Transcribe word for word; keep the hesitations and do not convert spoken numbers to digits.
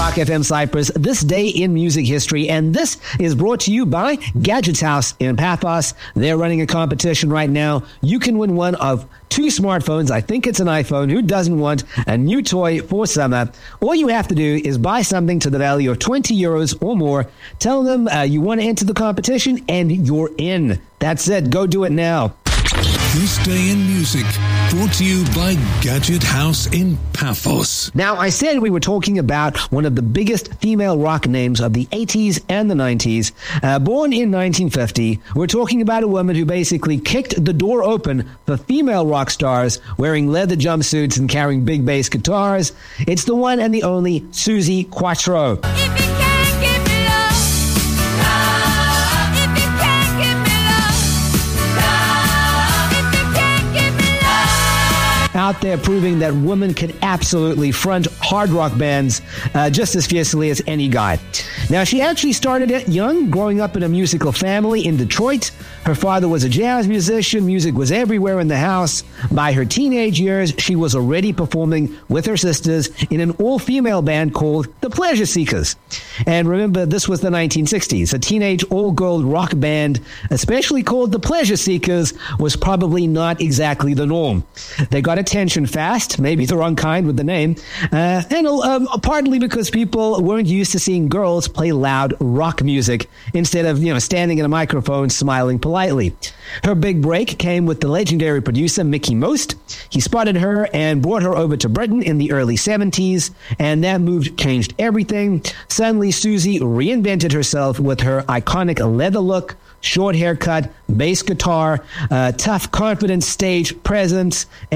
Rock F M Cyprus, this day in music history, and this is brought to you by Gadgets House in Paphos. They're running a competition right now. You can win one of two smartphones. I think it's an iPhone. Who doesn't want a new toy for summer? All you have to do is buy something to the value of twenty euros or more. Tell them uh, you want to enter the competition, and you're in. That's it. Go do it now. This Day in Music, brought to you by Gadget House in Paphos. Now, I said we were talking about one of the biggest female rock names of the eighties and the nineties. Uh, born in nineteen fifty, we're talking about a woman who basically kicked the door open for female rock stars wearing leather jumpsuits and carrying big bass guitars. It's the one and the only Suzi Quatro. Out there proving that women can absolutely front hard rock bands uh, just as fiercely as any guy. Now, she actually started it young, growing up in a musical family in Detroit. Her father was a jazz musician. Music was everywhere in the house. By her teenage years, she was already performing with her sisters in an all-female band called The Pleasure Seekers. And remember, this was the nineteen sixties. A teenage all-girl rock band, especially called The Pleasure Seekers, was probably not exactly the norm. They got attention fast, maybe the wrong kind with the name, uh, and um, partly because people weren't used to seeing girls play loud rock music instead of, you know, standing in a microphone smiling politely. Her big break came with the legendary producer Mickey Most. He spotted her and brought her over to Britain in the early seventies, and that move changed everything. Suddenly, Suzi reinvented herself with her iconic leather look, short haircut, bass guitar, uh, tough, confident stage presence,